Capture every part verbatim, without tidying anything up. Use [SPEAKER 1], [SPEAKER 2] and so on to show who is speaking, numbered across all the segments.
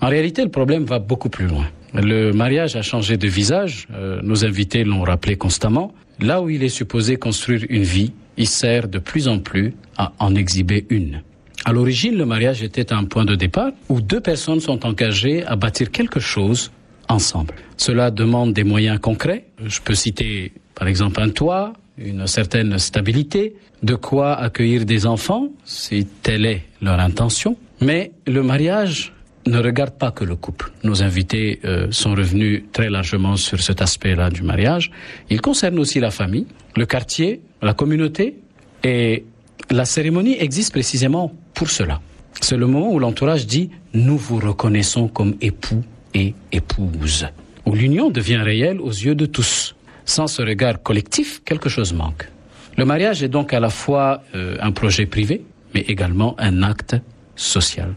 [SPEAKER 1] En réalité, le problème va beaucoup plus loin. Le mariage a changé de visage, euh, nos invités l'ont rappelé constamment. Là où il est supposé construire une vie, il sert de plus en plus à en exhiber une. À l'origine, le mariage était un point de départ où deux personnes sont engagées à bâtir quelque chose ensemble. Cela demande des moyens concrets. Je peux citer par exemple un toit, une certaine stabilité, de quoi accueillir des enfants, si telle est leur intention. Mais le mariage ne regarde pas que le couple. Nos invités euh, sont revenus très largement sur cet aspect-là du mariage. Il concerne aussi la famille, le quartier, la communauté, et la cérémonie existe précisément pour cela. C'est le moment où l'entourage dit « nous vous reconnaissons comme époux et épouse », où l'union devient réelle aux yeux de tous. Sans ce regard collectif, quelque chose manque. Le mariage est donc à la fois euh, un projet privé, mais également un acte social.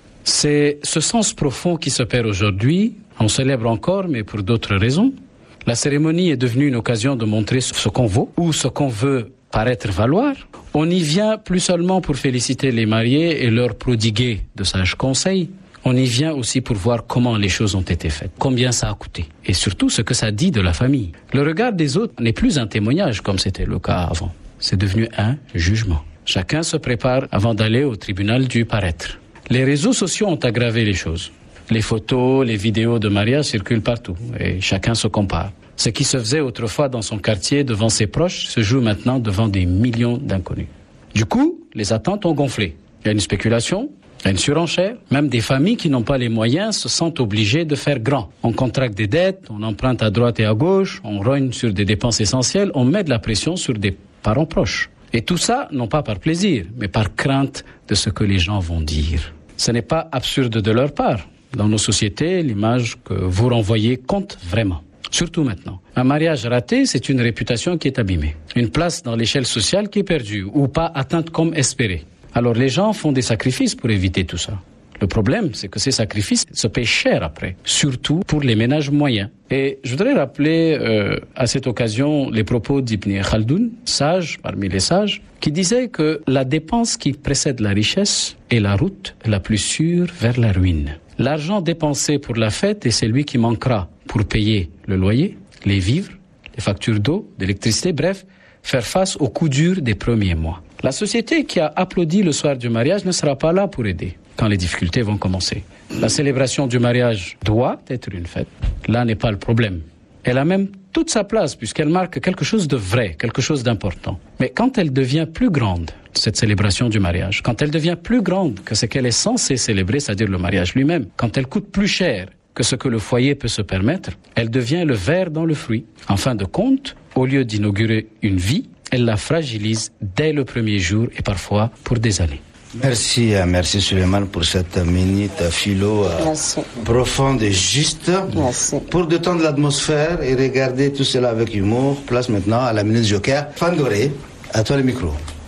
[SPEAKER 1] C'est ce sens profond qui se perd aujourd'hui. On célèbre encore, mais pour d'autres raisons. La cérémonie est devenue une occasion de montrer ce qu'on vaut ou ce qu'on veut paraître valoir. On y vient plus seulement pour féliciter les mariés et leur prodiguer de sages conseils. On y vient aussi pour voir comment les choses ont été faites, combien ça a coûté, et surtout ce que ça dit de la famille. Le regard des autres n'est plus un témoignage comme c'était le cas avant. C'est devenu un jugement. Chacun se prépare avant d'aller au tribunal du paraître. Les réseaux sociaux ont aggravé les choses. Les photos, les vidéos de mariage circulent partout et chacun se compare. Ce qui se faisait autrefois dans son quartier devant ses proches se joue maintenant devant des millions d'inconnus. Du coup, les attentes ont gonflé. Il y a une spéculation, il y a une surenchère. Même des familles qui n'ont pas les moyens se sentent obligées de faire grand. On contracte des dettes, on emprunte à droite et à gauche, on rogne sur des dépenses essentielles, on met de la pression sur des parents proches. Et tout ça, non pas par plaisir, mais par crainte de ce que les gens vont dire. Ce n'est pas absurde de leur part. Dans nos sociétés, l'image que vous renvoyez compte vraiment. Surtout maintenant. Un mariage raté, c'est une réputation qui est abîmée. Une place dans l'échelle sociale qui est perdue ou pas atteinte comme espéré. Alors les gens font des sacrifices pour éviter tout ça. Le problème, c'est que ces sacrifices se paient cher après, surtout pour les ménages moyens. Et je voudrais rappeler euh, à cette occasion les propos d'Ibn Khaldoun, sage parmi les sages, qui disait que la dépense qui précède la richesse est la route la plus sûre vers la ruine. L'argent dépensé pour la fête est celui qui manquera pour payer le loyer, les vivres, les factures d'eau, d'électricité, bref, faire face aux coups durs des premiers mois. La société qui a applaudi le soir du mariage ne sera pas là pour aider quand les difficultés vont commencer. La célébration du mariage doit être une fête. Là n'est pas le problème. Elle a même toute sa place puisqu'elle marque quelque chose de vrai, quelque chose d'important. Mais quand elle devient plus grande, cette célébration du mariage, quand elle devient plus grande que ce qu'elle est censée célébrer, c'est-à-dire le mariage lui-même, quand elle coûte plus cher que ce que le foyer peut se permettre, elle devient le ver dans le fruit. En fin de compte, au lieu d'inaugurer une vie, elle la fragilise dès le premier jour et parfois pour des années.
[SPEAKER 2] Merci, merci Suleiman pour cette minute philo merci. profonde et juste.
[SPEAKER 3] Merci.
[SPEAKER 2] Pour détendre l'atmosphère et regarder tout cela avec humour, place maintenant à la minute Joker. Fandoré, à toi le micro.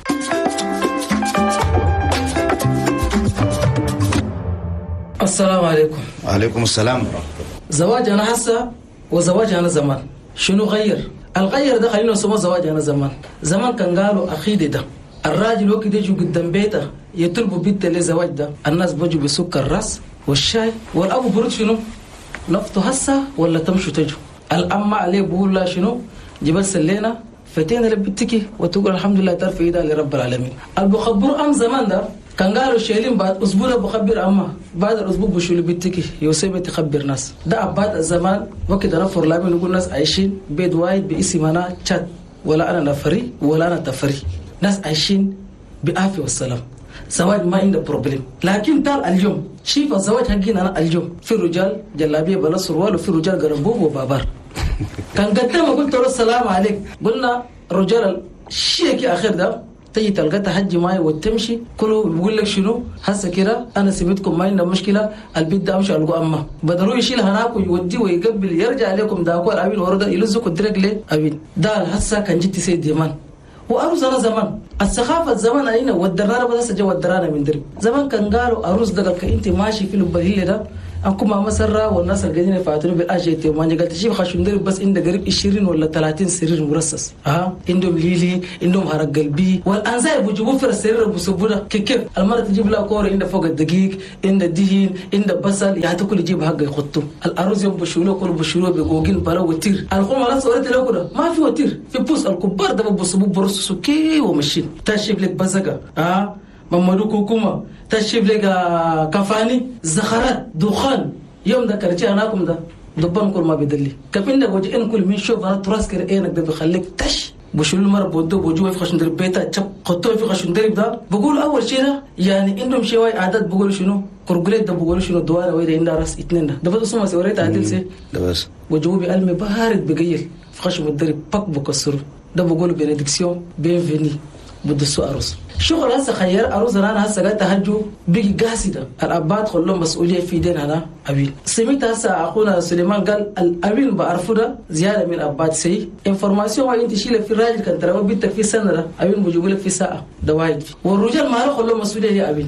[SPEAKER 4] Assalamu alaikum.
[SPEAKER 2] Alaikum salam.
[SPEAKER 4] زواجنا هسه وزواجنا زمان شنو غير؟ الغير ده خلينا نسموه زواجنا زمان. زمان كان قالوا أخيدي ده الراجل وقت يجوا قدام بيته يطلبوا بنت للزواج ده الناس بيجوا بسكر الراس والشاي والأبو برد شنو؟ نفطوا هسه ولا تمشوا تجوا؟ الأم عليه بقول لا شنو؟ جبال سلينا فتينا لبتكي وتقول الحمد لله ترفع إيدها لرب العالمين. البخبر أم زمان ده كان قالوا شايلين بعد أسبوع بخبر أما بعد الأسبوع بشو لبتكي يوسف تخبر ناس ده بعد الزمان وقت أنا فرلامي نقول ناس عايشين بيت واحد باسم أنا تشات ولا أنا نفري ولا أنا تفري ناس عايشين بعافية والسلام زواج ما عنده بروبليم لكن تال اليوم شوف الزواج حقنا أنا اليوم في رجال جلابية بلا سروال وفي رجال قرنبوب وبابار كان قدام قلت له السلام عليك قلنا رجال الشيكي آخر ده تيجي تلقى تحجي معي وتمشي كله بيقول لك شنو هسه كده انا سميتكم ما عندنا مشكله البيت ده امشي القوا اما بدروا يشيل هناك ويودي ويقبل يرجع عليكم ده اكل ابين ورده يلزقوا الدرج ليه ابين ده هسه كان جيت سيد يمان وأروس أنا زمان السخافة زمان علينا ودرانا بس جوا ودرانا من درب زمان كان قالوا أروس ده كأنت ماشي في البهيل ده أنكم ما مسرة والناس القاعدين يفاتنوا بالأجيتي وما قالت شيء خشوا ندرب بس إن قريب عشرين ولا ثلاثين سرير مرصص ها عندهم ليلي عندهم هرق قلبي والأنزاي بيجيبوا في السرير بيصبونا كيف المرة تجيب لها كورة عند فوق الدقيق عند الدهين عند بصل يعني تقول يجيب حق يخطوا الأرز يوم بشولو كل بشولو بيجوجين بلا وتير الخوم على صورة لو كده ما في وتير في بوس الكبار ده بيصبوا برصصوا كي ومشين تشيب لك بزقة ها ممدو كوكوما تشيب لك كفاني زخرات دخان يوم ده كرتي أناكم ده دبان كل ما بدلي كمين ده وجه إن كل من شوف أنا تراس كر إيه نقدر بخليك تش بشيل مرة بودو بوجوه في خشن درب بيتا تشب خطوه في خشن درب ده بقول أول شيء ده يعني إنهم شوي عدد بقول شنو كرجلات ده بقول شنو دوارة ويدا عندها راس اثنين ده ده بس اسمه سويت عدل سي
[SPEAKER 2] ده بس
[SPEAKER 4] وجوه بقلم بارد بقيل في خشن الدرب بق بكسره ده بقول بنديكسيون بينفيني بدسو أروس شغل هسه خير أروس أنا هسه قاعد تهجو بيجي قاسدة الأبات خلهم مسؤولية في دين هنا أبين سمعت هسه أخونا سليمان قال الأبين بعرفه ده زيادة من الأبات سي إنفورماسيون وين تشيله في الراجل كان ترى بيتك في سنة ده أبين بيجيبوا لك في ساعة ده واحد والرجال ما له خلهم مسؤولية يا أبين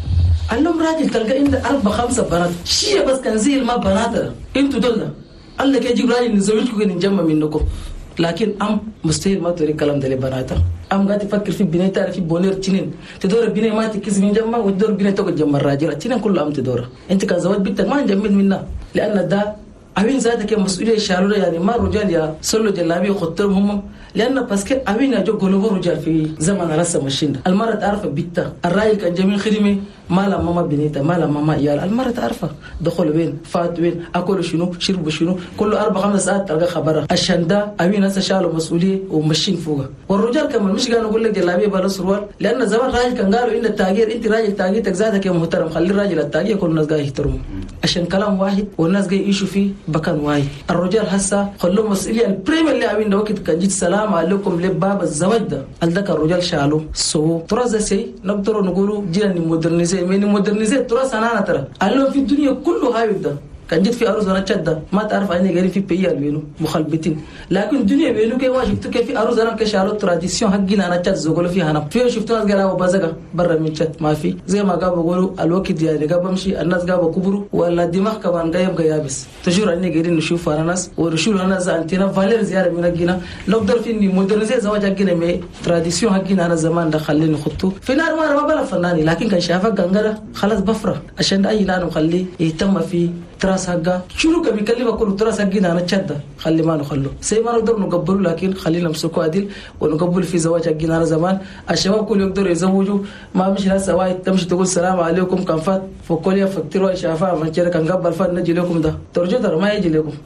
[SPEAKER 4] اللهم راجل تلقى عنده أربع خمسة بنات شيء بس كان زي ما بنات ده أنتوا دول الله كي يجيب راجل نزوجكم نجمع منكم لكن أم مستحيل ما توري كلام ده لبناتها أم قاعد تفكر في بناء تعرف بونير تنين تدور بناء ما تكذب من جمع وتدور بناء تقعد جمع الراجل تنين كله أم تدور أنت كزواج بنتك ما نجمد منها لأن ده أبين ذاتك مسؤولية شالولا يعني ما رجال يا سلوا جلابي وخطرهم هم لأن بسكت أبين أجو قلوب رجال في زمن رسم مشين المرة تعرف بيتها الراجل كان جميل خدمة ما لا ماما بنيتها ما لا ماما إيال المرة تعرفها دخل وين فات وين أكل شنو شرب شنو كله أربع خمس ساعات تلقى خبرها عشان ده أبين هسه شالوا مسؤولية ومشين فوقها والرجال كمان مش قالوا أقول لك جلابية بلا سروال لأن زمان راجل كان قالوا إن التاجير أنت راجل تاجيرتك ذاتك يا محترم خلي الراجل التاجير كل الناس قاعد يحترموا عشان كلام واحد والناس قاعد يعيشوا فيه بكان واحد الرجال هسه خلوا مسؤولية البريم اللي أبين ده وقت كان جيت سلام عليكم لباب الزواج ده الذكر الرجال شالوا سو تراث زي نقدروا نقولوا جينا نمودرنيزي من مودرنيزي تراث أنا ترى قالوا في الدنيا كله هاي ده كان جيت في أروس أنا تشدا ما تعرف أني قاعد في بيال بينو مخالبتين لكن الدنيا بينو كي واجب تك في أروس أنا كشارو تراديسيون حقنا أنا تشد زغلو فيها أنا في شفت ناس قالوا بازقة برا من تشد ما في زي ما قابوا يقولوا الوقت يعني قابوا مشي الناس قابوا كبروا ولا الدماغ كمان قايم قيابس تجور أني قاعدين نشوف أنا ناس ورشول أنا زانتنا فالير زيادة من الجنا نقدر فيني مودرنيزي زواج حقنا مي تراديسيون حقنا أنا زمان دخلني خطو في نار ما ما بلا فناني لكن كان شافك قنقرة خلاص بفرة عشان أي لا نخليه يهتم في تراث حقه شنو كم يكلمك كل تراث حقنا أنا تشدا خلي ما نخلو سي ما نقدر نقبله لكن خلينا نمسكه عدل ونقبل في زواج حقنا أنا زمان الشباب كل يقدروا يزوجوا ما مش ناس وايد تمشي تقول السلام عليكم كم فات فكل يفكروا شافها من كده كان قبل فات نجي لكم ده ترجو ترى ما يجي لكم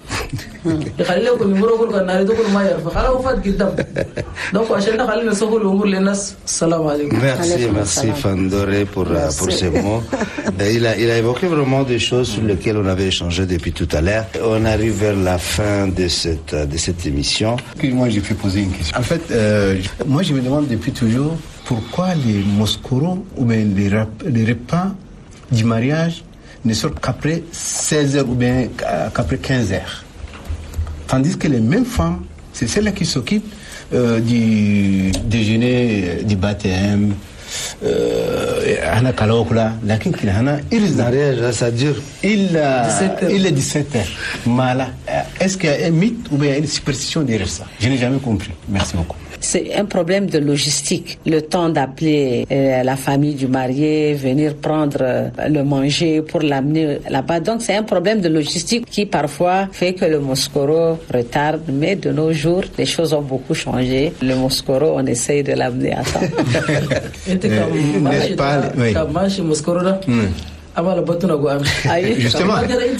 [SPEAKER 4] يخلي لكم يمروا كل كان ناري تقول ما يعرف خلاص فات قدام donc عشان خلينا نسهل الأمور للناس السلام عليكم.
[SPEAKER 2] Merci, merci Fandoré pour pour ces mots. Il a il a évoqué vraiment des choses sur lesquelles on avait échangé depuis tout à l'heure. On arrive vers la fin de cette de cette émission.
[SPEAKER 3] Moi, j'ai fait poser une question. En fait, euh, moi, je me demande depuis toujours pourquoi les moscoros ou bien les, les repas du mariage ne sortent qu'après seize heures ou bien qu'après quinze heures. Tandis que les mêmes femmes, c'est celles-là qui s'occupent euh, du déjeuner, du baptême, أنا كلاوكلا لكن كنا هنا
[SPEAKER 2] mariage ça dure
[SPEAKER 3] إلا إلا dix-sept heures. Mala. Est-ce qu'il y a un mythe ou bien une superstition derrière ça? Je n'ai jamais compris. Merci beaucoup.
[SPEAKER 5] C'est un problème de logistique. Le temps d'appeler euh, la famille du marié, venir prendre euh, le manger pour l'amener là-bas. Donc c'est un problème de logistique qui parfois fait que le Moskoro retarde. Mais de nos jours, les choses ont beaucoup changé. Le Moskoro, on essaye de l'amener à temps.
[SPEAKER 3] N'est-ce pas? Oui. Justement.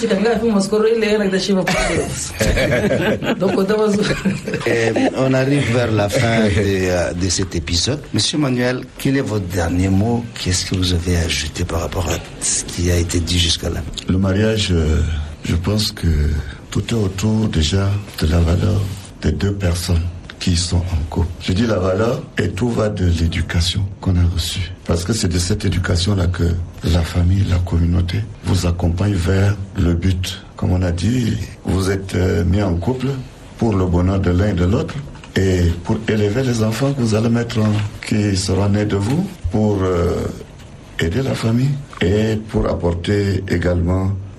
[SPEAKER 2] On arrive vers la fin de, de cet épisode. Monsieur Manuel, quel est votre dernier mot? Qu'est-ce que vous avez ajouté par rapport à ce qui a été dit jusqu'à là?
[SPEAKER 6] Le mariage, euh, je pense que tout est autour déjà de la valeur des deux personnes qui sont en couple. Je dis la valeur et tout va de l'éducation qu'on a reçue. Parce que c'est de cette éducation-là que la famille, la communauté vous accompagne vers le but. Comme on a dit, vous êtes mis en couple pour le bonheur de l'un et de l'autre et pour élever les enfants que vous allez mettre en, qui seront nés de vous, pour euh, aider la famille et pour apporter également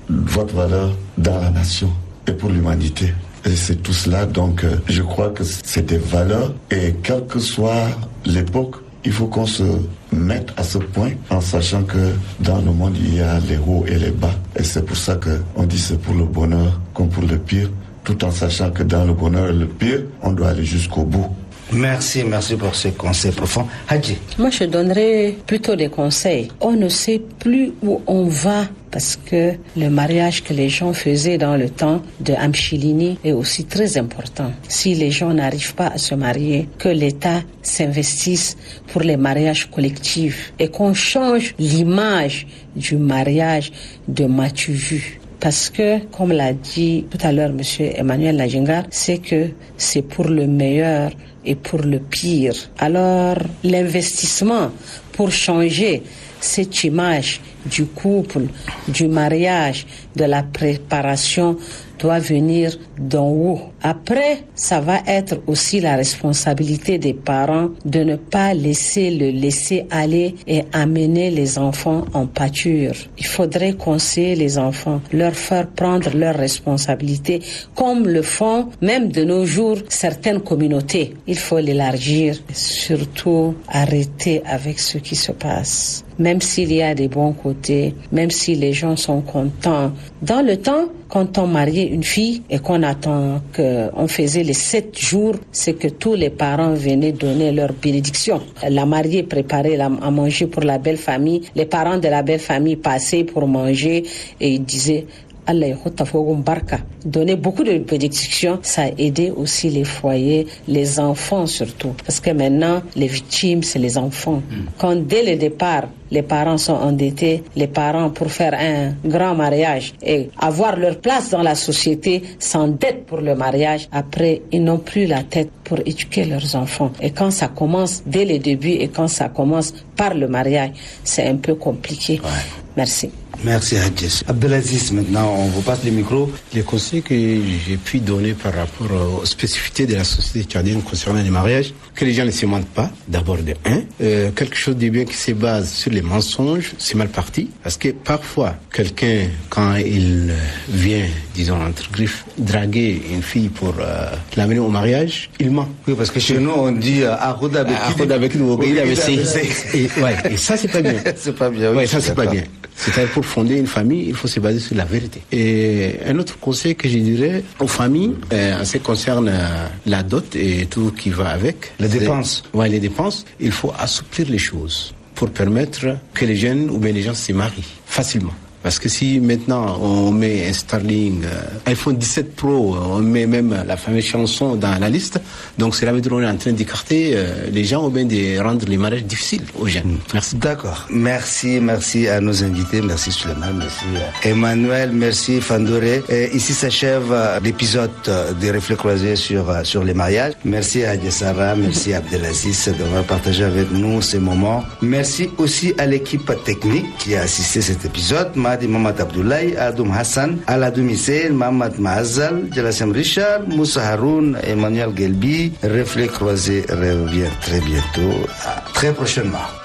[SPEAKER 6] votre valeur dans la nation et pour l'humanité. Et c'est tout cela, donc euh, je crois que c'est des valeurs et quelle que soit l'époque, il faut qu'on se mette à ce point en sachant que dans le monde il y a les hauts et les bas. Et c'est pour ça qu'on dit c'est pour le bonheur comme pour le pire, tout en sachant que dans le bonheur et le pire, on doit aller jusqu'au bout.
[SPEAKER 2] Merci, merci pour ce conseil profond. Hadji.
[SPEAKER 5] Moi, je donnerais plutôt des conseils. On ne sait plus où on va parce que le mariage que les gens faisaient dans le temps de Amchilini est aussi très important. Si les gens n'arrivent pas à se marier, que l'État s'investisse pour les mariages collectifs et qu'on change l'image du mariage de Matuju. Parce que, comme l'a dit tout à l'heure M. Emmanuel Lajengar, c'est que c'est pour le meilleur et pour le pire. Alors, l'investissement pour changer cette image du couple, du mariage, de la préparation doit venir d'en haut. Après, ça va être aussi la responsabilité des parents de ne pas laisser le laisser aller et amener les enfants en pâture. Il faudrait conseiller les enfants, leur faire prendre leurs responsabilités, comme le font même de nos jours certaines communautés. Il faut l'élargir, surtout arrêter avec ce qui se passe. Même s'il y a des bons côtés, même si les gens sont contents. Dans le temps, quand on mariait une fille et qu'on attend qu'on faisait les sept jours, c'est que tous les parents venaient donner leur bénédiction. La mariée préparait à manger pour la belle famille. Les parents de la belle famille passaient pour manger et ils disaient Allah barka. Donner beaucoup de bénédictions, ça a aidé aussi les foyers, les enfants surtout. Parce que maintenant, les victimes, c'est les enfants. Mm. Quand dès le départ, les parents sont endettés, les parents pour faire un grand mariage et avoir leur place dans la société s'endettent pour le mariage. Après, ils n'ont plus la tête pour éduquer leurs enfants. Et quand ça commence dès le début et quand ça commence par le mariage, c'est un peu compliqué. Ouais. Merci.
[SPEAKER 2] Merci Hadji. Abdelaziz, maintenant on vous passe le micro.
[SPEAKER 3] Les conseils que j'ai pu donner par rapport aux spécificités de la société tchadienne concernant les mariages, que les gens ne se mentent pas, d'abord de un. Euh, quelque chose de bien qui se base sur les mensonges, c'est mal parti. Parce que parfois, quelqu'un, quand il vient, disons entre griffes, draguer une fille pour euh, l'amener au mariage, il ment.
[SPEAKER 2] Oui, parce que chez nous on dit Arouda
[SPEAKER 3] avec et ça c'est pas bien.
[SPEAKER 2] C'est pas bien. Oui,
[SPEAKER 3] ouais, ça c'est pas bien. C'est-à-dire pour fonder une famille, il faut se baser sur la vérité. Et un autre conseil que je dirais aux familles, euh, en ce qui concerne euh, la dot et tout qui va avec.
[SPEAKER 2] Les dépenses.
[SPEAKER 3] Ouais, les dépenses. Il faut assouplir les choses pour permettre que les jeunes ou bien les gens se marient facilement. Parce que si maintenant on met un Starlink, euh, iPhone dix-sept Pro, on met même la fameuse chanson dans la liste, donc cela veut dire qu'on est en train d'écarter euh, les gens ou bien de rendre les mariages difficiles aux jeunes. Merci.
[SPEAKER 2] D'accord. Merci, merci à nos invités. Merci Suleiman, merci Emmanuel, merci Fandoré. Et ici s'achève euh, l'épisode euh, des Reflets Croisés sur, euh, sur les mariages. Merci à Hadji Sarah, merci à Abdelaziz d'avoir partagé avec nous ces moments. Merci aussi à l'équipe technique qui a assisté à cet épisode. Mohamed Abdoulaye, Adoum Hassan, Aladoum Hissel, Mohamed Mahazal, Jalassem Richard, Moussa Haroun, Emmanuel Gelbi. Reflet Croisé revient très bientôt, très prochainement.